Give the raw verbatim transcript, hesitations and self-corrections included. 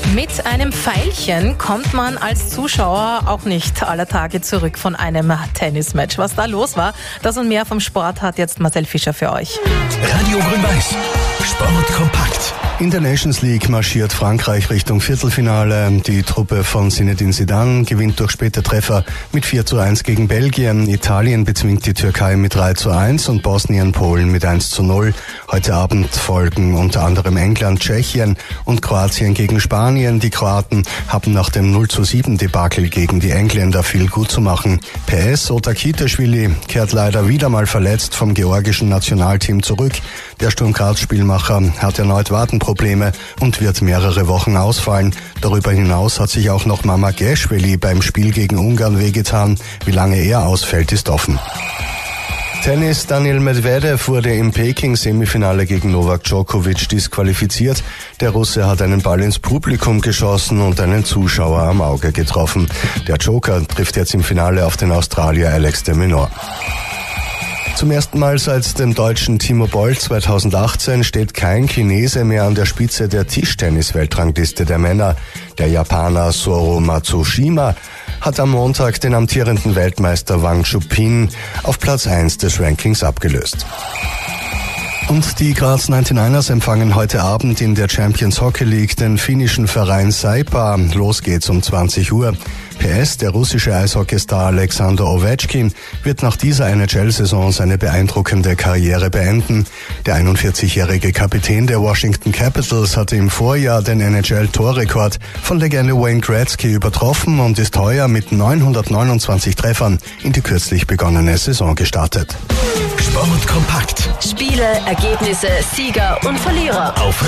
Mit einem Pfeilchen kommt man als Zuschauer auch nicht aller Tage zurück von einem Tennismatch. Was da los war, das und mehr vom Sport hat jetzt Marcel Fischer für euch. Radio Grün-Weiß. Sport kompakt. In der Nations League marschiert Frankreich Richtung Viertelfinale. Die Truppe von Zinedine Zidane gewinnt durch späte Treffer mit vier zu eins gegen Belgien. Italien bezwingt die Türkei mit drei zu eins und Bosnien Polen mit eins zu null. Heute Abend folgen unter anderem England, Tschechien und Kroatien gegen Spanien. Die Kroaten haben nach dem null zu sieben Debakel gegen die Engländer viel gut zu machen. P S Otakiteschwili kehrt leider wieder mal verletzt vom georgischen Nationalteam zurück. Der Sturm Graz-Spielmacher hat erneut Wadenprobleme und wird mehrere Wochen ausfallen. Darüber hinaus hat sich auch noch Mamardashvili beim Spiel gegen Ungarn wehgetan. Wie lange er ausfällt, ist offen. Tennis: Daniil Medvedev wurde im Peking-Semifinale gegen Novak Djokovic disqualifiziert. Der Russe hat einen Ball ins Publikum geschossen und einen Zuschauer am Auge getroffen. Der Joker trifft jetzt im Finale auf den Australier Alex de Minaur. Zum ersten Mal seit dem deutschen Timo Boll zweitausendachtzehn steht kein Chinese mehr an der Spitze der Tischtennis-Weltrangliste der Männer. Der Japaner Soro Matsushima hat am Montag den amtierenden Weltmeister Wang Chupin auf Platz eins des Rankings abgelöst. Und die Graz neunundneunzigers empfangen heute Abend in der Champions Hockey League den finnischen Verein Saipa. Los geht's um zwanzig Uhr. P S, der russische Eishockeystar Alexander Ovechkin wird nach dieser N H L-Saison seine beeindruckende Karriere beenden. Der einundvierzigjährige Kapitän der Washington Capitals hatte im Vorjahr den N H L-Torrekord von Legende Wayne Gretzky übertroffen und ist heuer mit neunhundertneunundzwanzig Treffern in die kürzlich begonnene Saison gestartet. Sport kompakt. Spiele, Ergebnisse, Sieger und Verlierer. Auf